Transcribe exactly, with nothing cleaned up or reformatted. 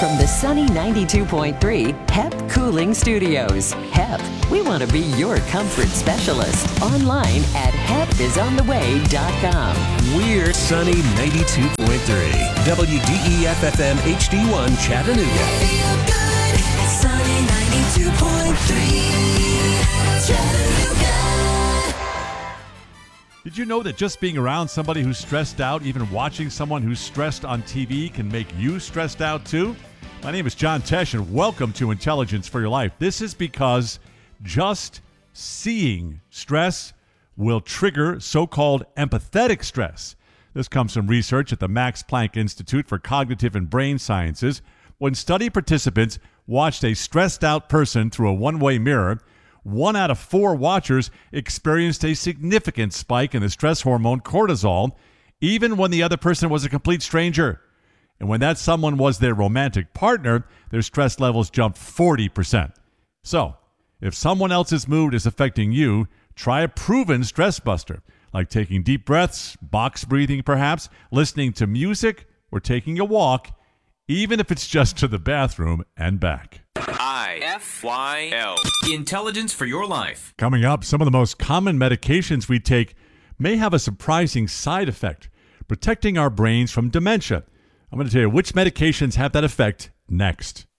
from the sunny ninety-two point three H E P Cooling Studios. H E P, we want to be your comfort specialist. Online at H E P is on the way dot com. We're Sunny ninety-two point three, W D E F F M H D one Chattanooga. Feel good, Sunny ninety-two point three, Chattanooga. Did you know that just being around somebody who's stressed out, even watching someone who's stressed on T V, can make you stressed out too? My name is John Tesh, and welcome to Intelligence for Your Life. This is because just seeing stress will trigger so-called empathetic stress. This comes from research at the Max Planck Institute for Cognitive and Brain Sciences. When study participants watched a stressed-out person through a one-way mirror, one out of four watchers experienced a significant spike in the stress hormone cortisol, even when the other person was a complete stranger. And when that someone was their romantic partner, their stress levels jumped forty percent. So, if someone else's mood is affecting you, try a proven stress buster, like taking deep breaths, box breathing perhaps, listening to music, or taking a walk, even if it's just to the bathroom and back. I F Y L. Intelligence for Your Life. Coming up, some of the most common medications we take may have a surprising side effect, protecting our brains from dementia. I'm going to tell you which medications have that effect next.